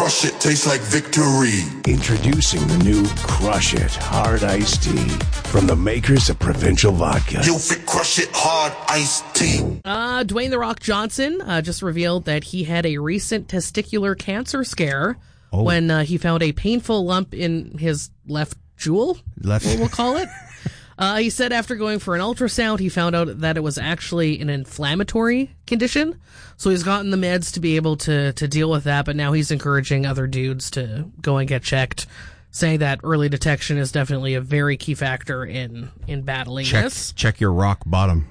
crush it, tastes like victory. Introducing the new Crush It Hard Iced Tea from the makers of Provincial Vodka. You fit crush it hard iced tea. Dwayne "The Rock" Johnson just revealed that he had a recent testicular cancer scare when he found a painful lump in his left jewel, we'll call it. He said after going for an ultrasound, he found out that it was actually an inflammatory condition. So he's gotten the meds to be able to deal with that, but now he's encouraging other dudes to go and get checked, saying that early detection is definitely a very key factor in battling this. Check your rock bottom.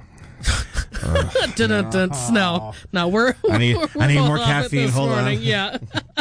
No, I need more caffeine. Hold on. Yeah.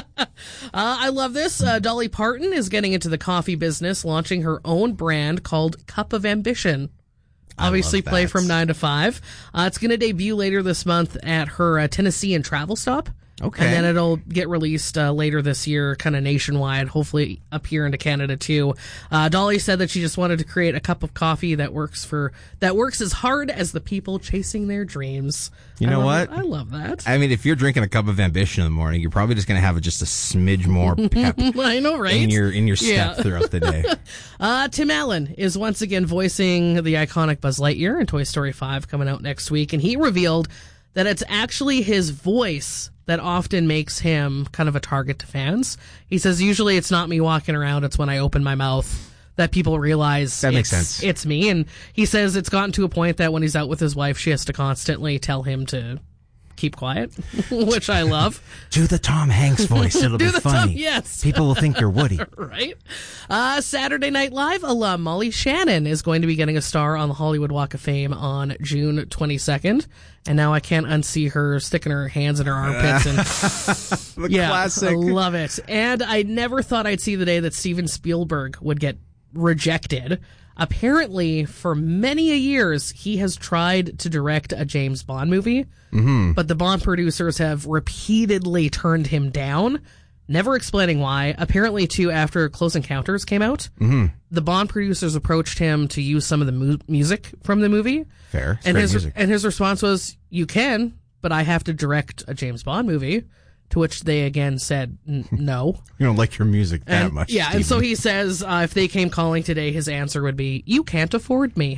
I love this. Dolly Parton is getting into the coffee business, launching her own brand called Cup of Ambition. Obviously, play from 9 to 5. It's going to debut later this month at her Tennessee and travel stop. Okay. And then it'll get released later this year, kind of nationwide, hopefully up here into Canada too. Dolly said that she just wanted to create a cup of coffee that works as hard as the people chasing their dreams. You know what? I love that. I mean, if you're drinking a cup of Ambition in the morning, you're probably just going to have just a smidge more pep. I know, right? In your step throughout the day. Tim Allen is once again voicing the iconic Buzz Lightyear in Toy Story 5 coming out next week, and he revealed that it's actually his voice that often makes him kind of a target to fans. He says, usually it's not me walking around, it's when I open my mouth that people realize that makes sense. It's me. And he says it's gotten to a point that when he's out with his wife, she has to constantly tell him to keep quiet, which I love. Do the Tom Hanks voice. It'll be funny. Yes. People will think you're Woody. Right. Saturday Night Live alum Molly Shannon is going to be getting a star on the Hollywood Walk of Fame on June 22nd. And now I can't unsee her sticking her hands in her armpits. And classic. I love it. And I never thought I'd see the day that Steven Spielberg would get rejected. Apparently, for many a years, he has tried to direct a James Bond movie, but the Bond producers have repeatedly turned him down, never explaining why. Apparently, too, after Close Encounters came out, the Bond producers approached him to use some of the music from the movie. Fair. And his response was, "You can, but I have to direct a James Bond movie." To which they again said, no. You don't like your music that much, Yeah, Steven. and so he says if they came calling today, his answer would be, "You can't afford me."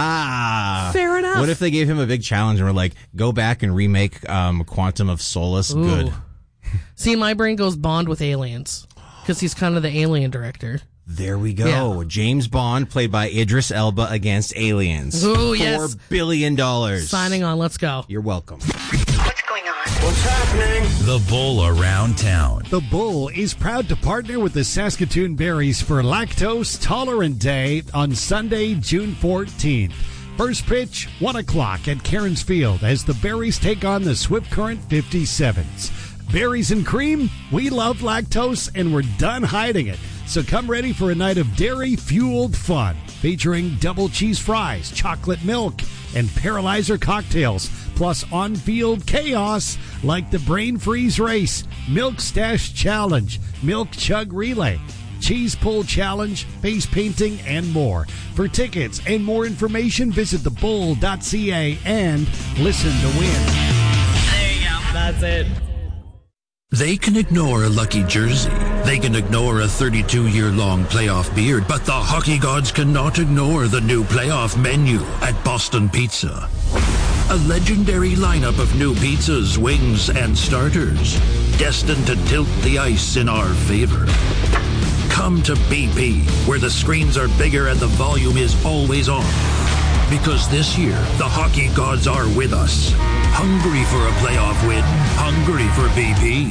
Fair enough. What if they gave him a big challenge and were like, go back and remake Quantum of Solace? Ooh. Good. See, my brain goes Bond with aliens, because he's kind of the alien director. There we go. Yeah. James Bond, played by Idris Elba, against aliens. Ooh, yes. $4 billion. Signing on, let's go. You're welcome. What's going on? What's happening? The Bull Around Town. The Bull is proud to partner with the Saskatoon Berries for Lactose Tolerant Day on Sunday, June 14th. First pitch, 1 o'clock at Cairns Field as the Berries take on the Swift Current 57s. Berries and cream, we love lactose and we're done hiding it. So come ready for a night of dairy-fueled fun, featuring double cheese fries, chocolate milk, and paralyzer cocktails, plus on-field chaos like the Brain Freeze Race, Milk Stash Challenge, Milk Chug Relay, Cheese Pull Challenge, face painting, and more. For tickets and more information, visit thebull.ca and listen to win. There you go. That's it. They can ignore a lucky jersey. They can ignore a 32-year-long playoff beard, but the hockey gods cannot ignore the new playoff menu at Boston Pizza. A legendary lineup of new pizzas, wings, and starters, destined to tilt the ice in our favor. Come to BP, where the screens are bigger and the volume is always on. Because this year, the hockey gods are with us. Hungry for a playoff win. Hungry for BP.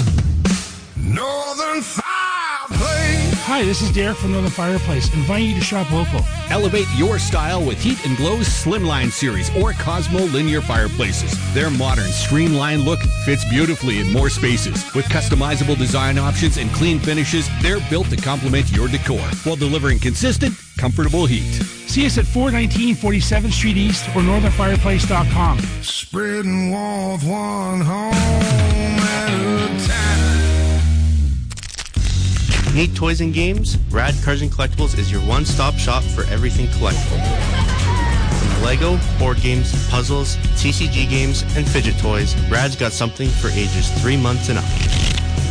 Northern Fireplace. Hi, this is Derek from Northern Fireplace, inviting you to shop local. Elevate your style with Heat and Glow's Slimline series or Cosmo linear fireplaces. Their modern, streamlined look fits beautifully in more spaces. With customizable design options and clean finishes, they're built to complement your decor while delivering consistent, comfortable heat. See us at 419 47th Street East or northernfireplace.com. Spreading warmth one home at a time. Need toys and games? Rad Cars and Collectibles is your one-stop shop for everything collectible. From Lego, board games, puzzles, TCG games, and fidget toys, Rad's got something for ages 3 months and up.